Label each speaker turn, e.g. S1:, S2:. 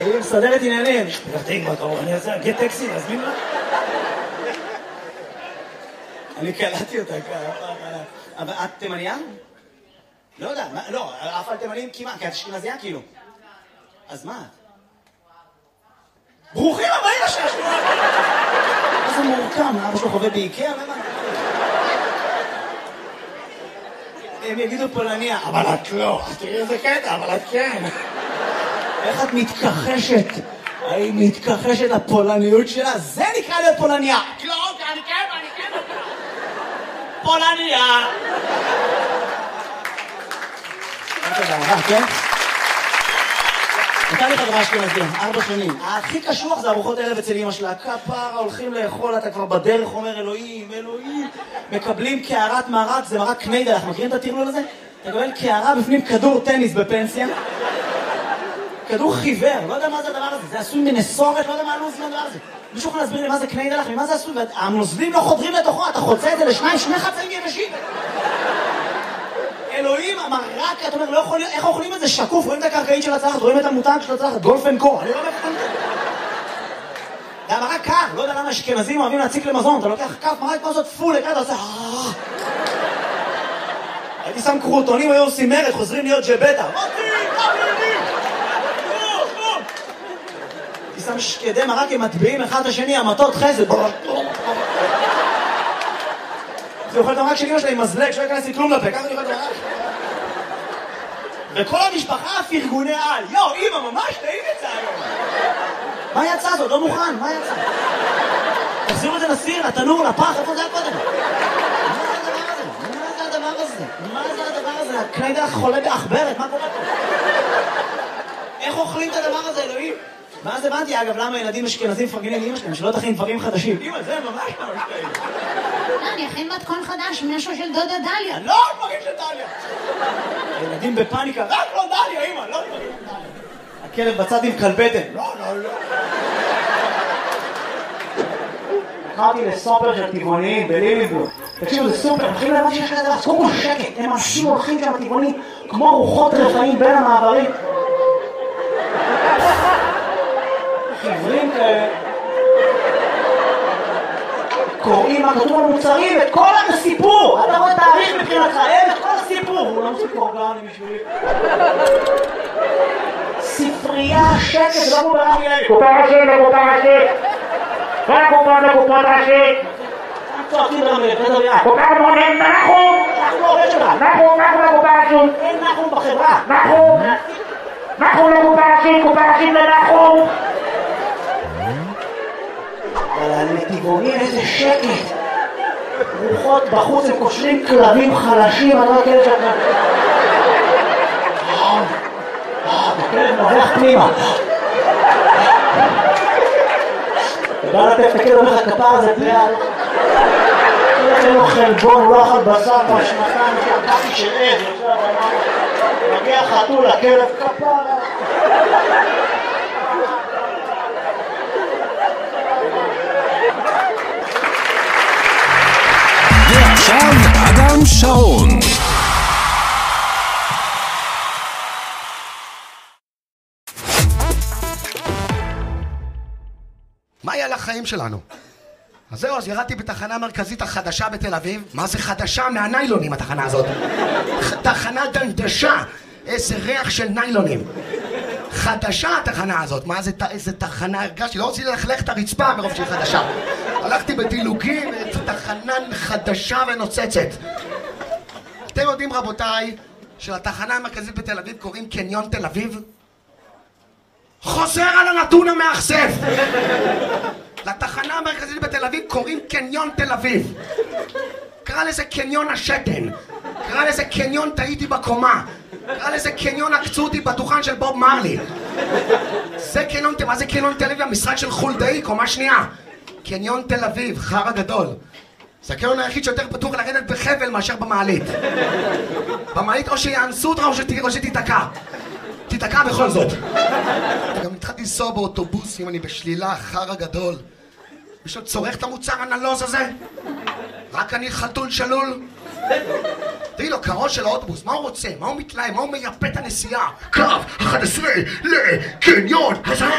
S1: היא מסדרת עניינים. תראי מה קרוב, אני אעשה, גט טקסי, להזמין לה? אני קלטתי אותה ככה. אבל את תימניה? לא יודע, לא, אף על תימנים כמעט, כי את אשכנזייה כאילו. אז מה? ברוכים הבאים לשעה. איזה מורכם, אבא שלו חווה באיקאה, למה? הם יגידו פולניה, אבל את לא. תראי איזה קטע, אבל את כן. איך את מתכחשת? היא מתכחשת לפולניות שלה? זה נקרא להיות פולניה. לא, אני כן. פולניה. כן? נתן לי חברה אשכנזים, 4 שנים. הכי קשוח זה ארוחות ערב אצל אמא שלה. כפרה, הולכים לאכול, אתה כבר בדרך אומר אלוהים. מקבלים קערת מרק, זה מרק קניידל, אנחנו מכירים את הטרלול הזה? אתה מקבל קערה בפנים כדור טניס בפנסיה. כדור חיוור, לא יודע מה זה הדבר הזה. זה עשוי מנסורת, לא יודע מה הלוז מהדבר הזה. מישהו יכול להסביר לי מה זה קניידל, ממה זה עשוי? והנוזלים לא חודרים לתוכו, אתה חוצה את זה לשניים, 2 חצאים יבשים. אלוהים, המרק, אתה אומר, לא יכול, איך אוכלים את זה שקוף? רואים את הקרקעית של הצלחת, רואים את המותג של הצלחת, גולף אנד קור, אני לא מבין. זה המרק קר, לא יודע למה אשכנזים אוהבים להציק למזון, אתה לוקח כף מרק כמו זאת פול, אתה עושה... הייתי שם קרוטונים, היו עושים מרד, חוזרים להיות ג'בטה. הייתי שם שקדי מרק, הם מטביעים אחד השני, המטות חסד. זה אוכל את המרק של אמא שלה עם מזלג, שלא ייכנס לי כלום לפה, ככה אני אוכל את המרק. וכל המשפחה פרגוני על. יו, אמא, ממש טעים את זה היום. מה יצא זאת? לא מוכן, מה יצא? תחזירו את זה לסיר, לתנור, לפח, איפה זה היה קודם? מה זה הדבר הזה? הקניידל חולה באחברת, מה קורה פה? איך אוכלים את הדבר הזה, אלוהים? ואז הבנתי, אגב, למה ילדים אשכנזים מפרגנים לאמא שלהם, שלא תכין דברים חדשים. אמא, זה ממש טעים.
S2: אני אכין מתכון חדש, משהו של דודה דליה.
S1: לא דברים של דליה. ילדים בפאניקה, רק לא דליה, אמא, לא דברים של דליה. הכלב בצד עם כלבטן. לא. קראתי לסופר של טבעוניים בלימינגבורג. תקשיבו, זה סופר, מתחילים להבין שיש כזה דבר, אז קודם כל שקט, הם אנשים הולכים שם טבעוניים כמו רוחות רפאים בין המעברים. חברים כאלה. קוראים מה כתוב על מוצרים, את כל הסיפור. אתה רואה תאריך מבחינתך, את כל הסיפור. הוא לא סיפור אורגני בשבילי. ספרייה, שקט, זה לא כמו ברמי אלי.
S3: קופה ראשית. קופה ראשית.
S1: צועקים ברמי אלי, תדבר.
S3: קופה מונים, נחום.
S1: אנחנו עובד שלך.
S3: נחום לקופה ראשית.
S1: אין נחום בחברה.
S3: נחום לקופה ראשית לנחום.
S1: אבל לטבעונים איזה שקט. רוחות בחוץ הם קושרים כלבים חלשים, אני לא הכלב שלך. הכלב נובח פנימה. אתה בא לתת את הכלב, אומר לך כפר הזה פריאל. אין לו חלבון, הוא לא אכל בשר כבר 2 שעקתי של עז. מגיע חתול, הכלב כפר.
S4: ועכשיו אדם שרון.
S5: מה היה לחיים שלנו? אז זהו, אז ירדתי בתחנה המרכזית החדשה בתל אביב. מה זה חדשה? מהניילונים התחנה הזאת. תחנה דנדשה. איזה ריח של ניילונים. חדשה התחנה הזאת. מה זה, איזה תחנה הרגשתי? לא רציתי ללכלך את הרצפה מרוב שהיא חדשה. הלכתי בדילוגים, תחנה חדשה ונוצצת. אתם יודעים רבותיי, שלתחנה המרכזית בתל אביב קוראים קניון תל אביב? חוזר על הנתון המאכזב. לתחנה המרכזית בתל אביב קוראים קניון תל אביב. קרא לזה קניון השתן. קרא לזה קניון טעיתי בקומה. קרא לזה קניון עקצו אותי בדוכן של בוב מרלי. זה קניון, מה זה קניון תל אביב? המשרד של חולדאי, קומה שנייה. קניון תל אביב, חרא גדול. זה הקניון היחיד שיותר פתוח לרדת בחבל מאשר במעלית. במעלית או שיאנסו אותך או שתיתקע. תיתקע בכל זאת. גם התחלתי לנסוע באוטובוסים, אני בשלילה, חרא גדול. מישהו צורך את המוצר הנלוז הזה? רק אני חתול שלול? תראי לו, קרון של האוטובוס, מה הוא רוצה? מה הוא מתלהם? מה הוא מייפה את הנסיעה? קו 11 לקניון הזהב!